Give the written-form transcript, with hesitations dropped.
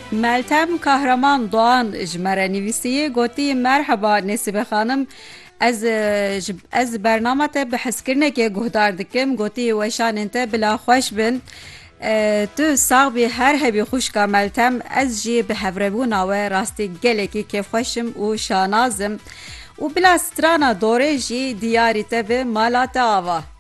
Meltem Kahraman Doğan ji me re nivîsiye gotî merheba Nesibe xanim ez bernama te bi hezkirinekê guhdar dikim gotî weşanên te bila xweş bin tu saxbî her hebî xuşka Meltem ez jî bi hevrebûna we rastî gelekî kêfxweşim û şanazim û bila strana dorê jî diyarî te bi mala te ava.